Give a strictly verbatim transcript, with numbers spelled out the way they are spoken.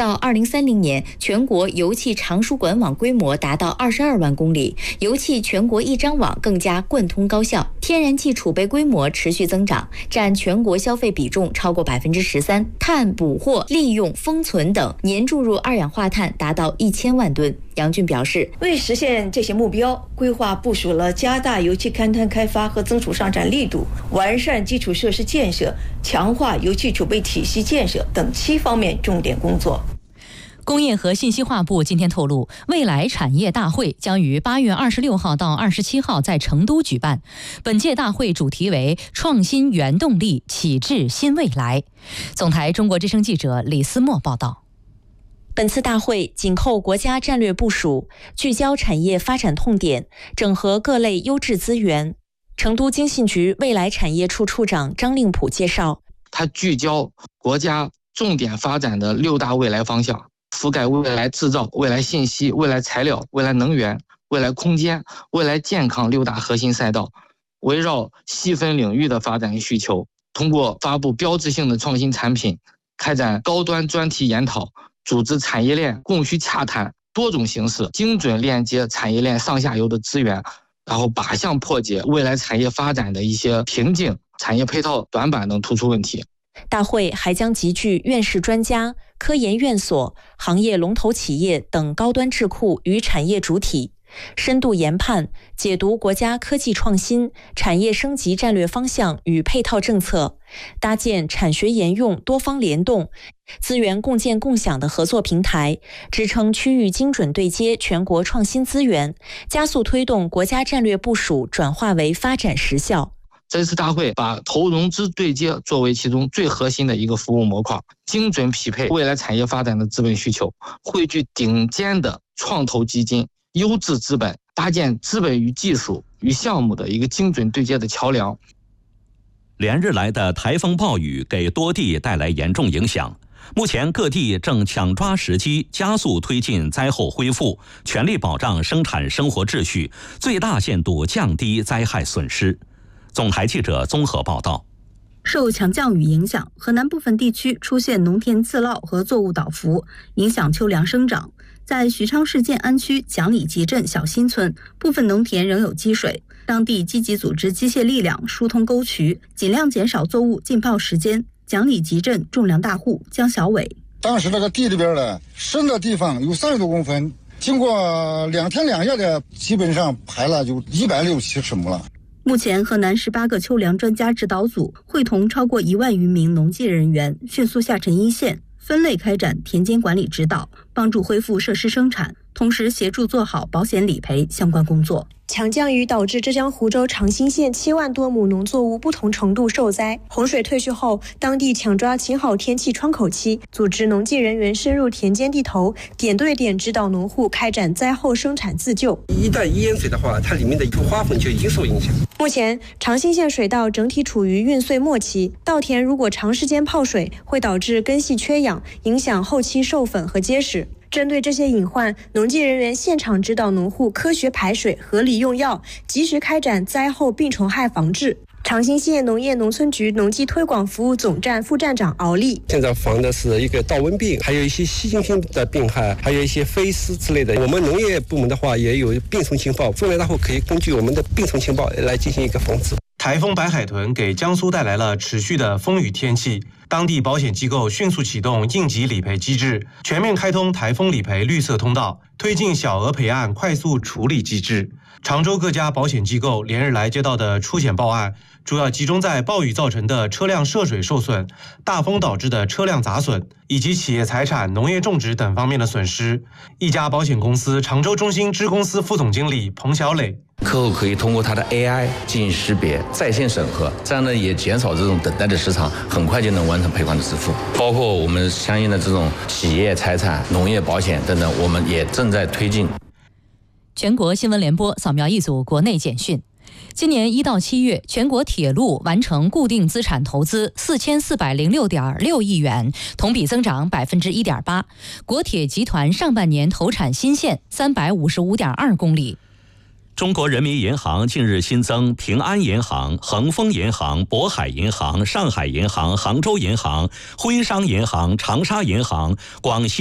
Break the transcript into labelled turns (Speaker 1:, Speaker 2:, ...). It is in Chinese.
Speaker 1: 到二零三零年，全国油气长输管网规模达到二十二万公里，油气全国一张网更加贯通高效，天然气储备规模持续增长，占全国消费比重超过百分之十三，碳捕获、利用、封存等年注入二氧化碳达到一千万吨。杨俊表示，
Speaker 2: 为实现这些目标，规划部署了加大油气勘探开发和增储上产力度，完善基础设施建设，强化油气储备体系建设等七方面重点工作。
Speaker 3: 工业和信息化部今天透露，未来产业大会将于八月二十六号到二十七号在成都举办。本届大会主题为“创新原动力，启智新未来”。总台中国之声记者李思墨报道。
Speaker 1: 本次大会紧扣国家战略部署，聚焦产业发展痛点，整合各类优质资源。成都经信局未来产业处处长张令普介绍，
Speaker 4: 它聚焦国家重点发展的六大未来方向，覆盖未来制造、未来信息、未来材料、未来能源、未来空间、未来健康六大核心赛道，围绕细分领域的发展需求，通过发布标志性的创新产品，开展高端专题研讨，组织产业链供需洽谈，多种形式精准链接产业链上下游的资源，然后靶向破解未来产业发展的一些瓶颈、产业配套短板等突出问题。
Speaker 1: 大会还将集聚院士专家、科研院所、行业龙头企业等高端智库与产业主体，深度研判解读国家科技创新、产业升级战略方向与配套政策，搭建产学研用多方联动、资源共建共享的合作平台，支撑区域精准对接全国创新资源，加速推动国家战略部署转化为发展实效。
Speaker 4: 这次大会把投融资对接作为其中最核心的一个服务模块，精准匹配未来产业发展的资本需求，汇聚顶尖的创投基金、优质资本，搭建资本与技术与项目的一个精准对接的桥梁。
Speaker 5: 连日来的台风暴雨给多地带来严重影响，目前各地正抢抓时机，加速推进灾后恢复，全力保障生产生活秩序，最大限度降低灾害损失。总台记者综合报道。
Speaker 6: 受强降雨影响，河南部分地区出现农田自涝和作物倒伏，影响秋粮生长。在许昌市建安区蒋里集镇小新村，部分农田仍有积水，当地积极组织机械力量疏通沟渠，尽量减少作物浸泡时间。蒋里集镇种粮大户江小伟，
Speaker 7: 当时那个地里边的深的地方有三十多公分，经过两天两夜的，基本上排了就一百六七十亩了。
Speaker 6: 目前，河南十八个秋粮专家指导组会同超过一万余名农技人员，迅速下沉一线，分类开展田间管理指导，帮助恢复设施生产，同时协助做好保险理赔相关工作。
Speaker 8: 强降雨导致浙江湖州长兴县七万多亩农作物不同程度受灾。洪水退去后，当地抢抓晴好天气窗口期，组织农技人员深入田间地头，点对点指导农户开展灾后生产自救。
Speaker 9: 一旦淹水的话，它里面的一个花粉就已经受影响。
Speaker 8: 目前，长兴县水稻整体处于运穗末期，稻田如果长时间泡水，会导致根系缺氧，影响后期授粉和结实。针对这些隐患，农技人员现场指导农户科学排水、合理用药，及时开展灾后病虫害防治。长兴县农业农村局农技推广服务总站副站长敖丽，
Speaker 9: 现在防的是一个稻瘟病，还有一些细菌性的病害，还有一些飞虱之类的。我们农业部门的话也有病虫情报，中来大后可以根据我们的病虫情报来进行一个防治。
Speaker 10: 台风白海豚给江苏带来了持续的风雨天气，当地保险机构迅速启动应急理赔机制，全面开通台风理赔绿色通道，推进小额赔案快速处理机制。常州各家保险机构连日来接到的出险报案，主要集中在暴雨造成的车辆涉水受损、大风导致的车辆砸损，以及企业财产、农业种植等方面的损失。一家保险公司常州中心支公司副总经理彭小磊，
Speaker 11: 客户可以通过他的 A I 进行识别、在线审核，这样呢也减少这种等待的时长，很快就能完成赔款的支付。包括我们相应的这种企业财产、农业保险等等，我们也正在推进。
Speaker 3: 全国新闻联播扫描一组国内简讯。今年一到七月，全国铁路完成固定资产投资四千四百零六点六亿元，同比增长百分之一点八。国铁集团上半年投产新线三百五十五点二公里。
Speaker 5: 中国人民银行近日新增平安银行、恒丰银行、渤海银行、上海银行、杭州银行、徽商银行、长沙银行、广西